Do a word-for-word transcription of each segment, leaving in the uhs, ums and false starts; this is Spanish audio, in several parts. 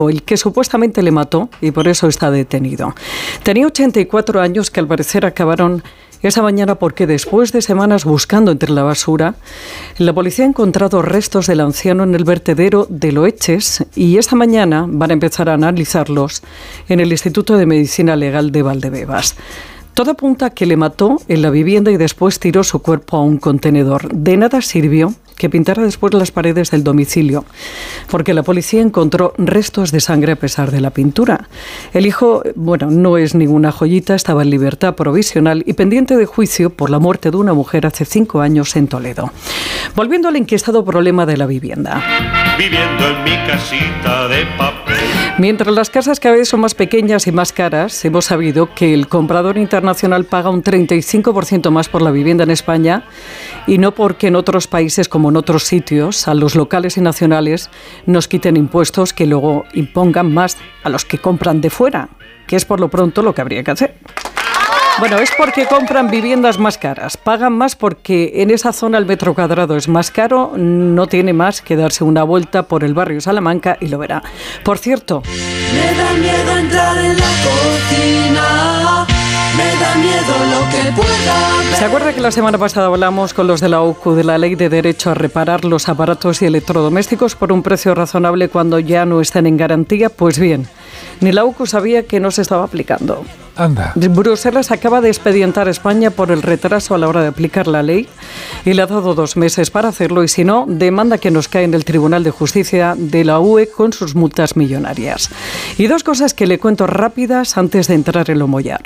el que supuestamente le mató y por eso está detenido. Tenía ochenta y cuatro años que al parecer acabaron esa mañana porque después de semanas buscando entre la basura, la policía ha encontrado restos del anciano en el vertedero de Loeches y esta mañana van a empezar a analizarlos en el Instituto de Medicina Legal de Valdebebas. Todo apunta a que le mató en la vivienda y después tiró su cuerpo a un contenedor. De nada sirvió que pintara después las paredes del domicilio, porque la policía encontró restos de sangre a pesar de la pintura. El hijo, bueno, no es ninguna joyita, estaba en libertad provisional y pendiente de juicio por la muerte de una mujer hace cinco años en Toledo. Volviendo al inquietado problema de la vivienda. Viviendo en mi casita de papel. Mientras las casas cada vez son más pequeñas y más caras, hemos sabido que el comprador internacional paga un treinta y cinco por ciento más por la vivienda en España, y no porque en otros países como en otros sitios a los locales y nacionales nos quiten impuestos que luego impongan más a los que compran de fuera, que es por lo pronto lo que habría que hacer. Bueno, es porque compran viviendas más caras, pagan más porque en esa zona el metro cuadrado es más caro, no tiene más que darse una vuelta por el barrio Salamanca y lo verá. Por cierto, me da miedo entrar en la cocina, me da miedo lo que pueda ver. ¿Se acuerda que la semana pasada hablamos con los de la O C U de la Ley de Derecho a Reparar los aparatos y electrodomésticos por un precio razonable cuando ya no están en garantía? Pues bien, ni la O C U sabía que no se estaba aplicando. Anda. Bruselas acaba de expedientar a España por el retraso a la hora de aplicar la ley y le ha dado dos meses para hacerlo y si no, demanda que nos cae en el Tribunal de Justicia de la U E con sus multas millonarias. Y dos cosas que le cuento rápidas antes de entrar en lo mollar.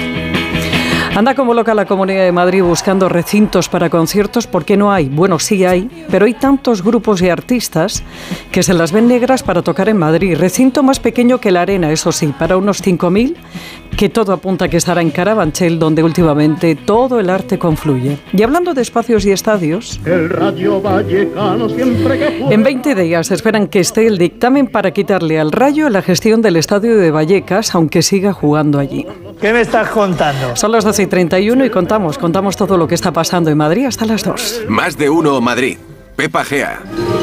Anda como loca la Comunidad de Madrid buscando recintos para conciertos porque no hay. Bueno, sí hay, pero hay tantos grupos y artistas que se las ven negras para tocar en Madrid. Recinto más pequeño que la Arena, eso sí, para unos cinco mil, que todo apunta que estará en Carabanchel, donde últimamente todo el arte confluye. Y hablando de espacios y estadios, El Rayo Vallecano siempre que pueda. en veinte días esperan que esté el dictamen para quitarle al Rayo la gestión del estadio de Vallecas, aunque siga jugando allí. ¿Qué me estás contando? Son las doce y treinta y uno y contamos, contamos todo lo que está pasando en Madrid hasta las dos. Más de uno Madrid. Pepa Gea.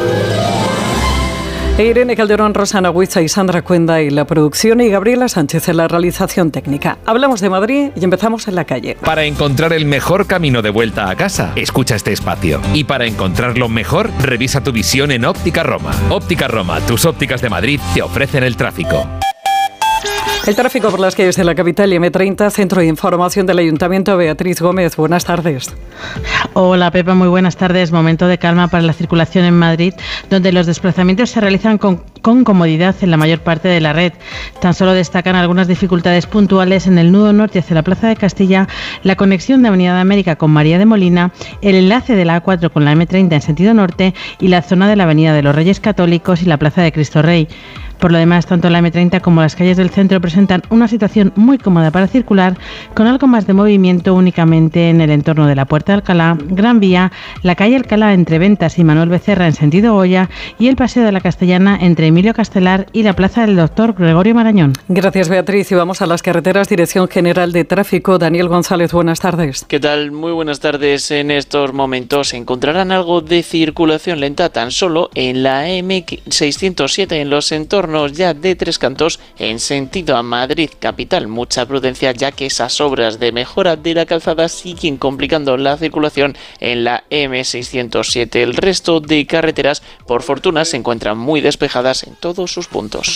E Irene Calderón, Rosana Huiza y Sandra Cuenda en la producción y Gabriela Sánchez en la realización técnica. Hablamos de Madrid y empezamos en la calle. Para encontrar el mejor camino de vuelta a casa, escucha este espacio. Y para encontrarlo mejor, revisa tu visión en Óptica Roma. Óptica Roma, tus ópticas de Madrid te ofrecen el tráfico. El tráfico por las calles de la capital y eme treinta, Centro de Información del Ayuntamiento. Beatriz Gómez, buenas tardes. Hola Pepa, muy buenas tardes. Momento de calma para la circulación en Madrid, donde los desplazamientos se realizan con, con comodidad en la mayor parte de la red. Tan solo destacan algunas dificultades puntuales en el nudo norte hacia la Plaza de Castilla, la conexión de Avenida de América con María de Molina, el enlace de la A cuatro con la eme treinta en sentido norte y la zona de la Avenida de los Reyes Católicos y la Plaza de Cristo Rey. Por lo demás, tanto la eme treinta como las calles del centro presentan una situación muy cómoda para circular, con algo más de movimiento únicamente en el entorno de la Puerta de Alcalá, Gran Vía, la calle Alcalá entre Ventas y Manuel Becerra en sentido Goya y el Paseo de la Castellana entre Emilio Castelar y la Plaza del Doctor Gregorio Marañón. Gracias, Beatriz. Y vamos a las carreteras. Dirección General de Tráfico. Daniel González, buenas tardes. ¿Qué tal? Muy buenas tardes. En estos momentos encontrarán algo de circulación lenta tan solo en la eme seiscientos siete en los entornos ya de Tres Cantos en sentido a Madrid capital. Mucha prudencia, ya que esas obras de mejora de la calzada siguen complicando la circulación en la eme seiscientos siete. El resto de carreteras, por fortuna, se encuentran muy despejadas en todos sus puntos.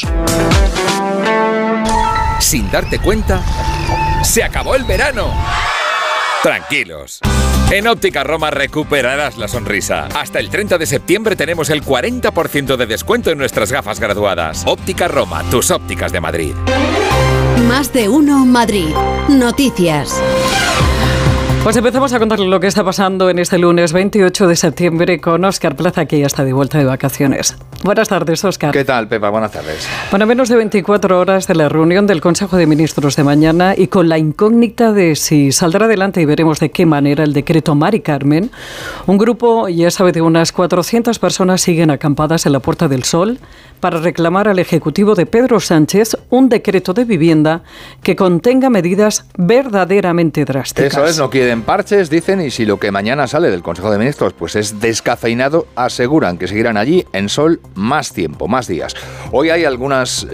Sin darte cuenta, ¡se acabó el verano! Tranquilos. En Óptica Roma recuperarás la sonrisa. Hasta el treinta de septiembre tenemos el cuarenta por ciento de descuento en nuestras gafas graduadas. Óptica Roma, tus ópticas de Madrid. Más de uno Madrid. Noticias. Pues empezamos a contarle lo que está pasando en este lunes veintiocho de septiembre con Óscar Plaza, que ya está de vuelta de vacaciones. Buenas tardes, Óscar. ¿Qué tal, Pepa? Buenas tardes. Bueno, menos de veinticuatro horas de la reunión del Consejo de Ministros de mañana y con la incógnita de si saldrá adelante y veremos de qué manera el decreto Mari Carmen. Un grupo, ya sabe, de unas cuatrocientas personas siguen acampadas en la Puerta del Sol para reclamar al Ejecutivo de Pedro Sánchez un decreto de vivienda que contenga medidas verdaderamente drásticas. Eso es, no quieren parches, dicen, y si lo que mañana sale del Consejo de Ministros pues es descafeinado, aseguran que seguirán allí en sol más tiempo, más días. Hoy hay algunas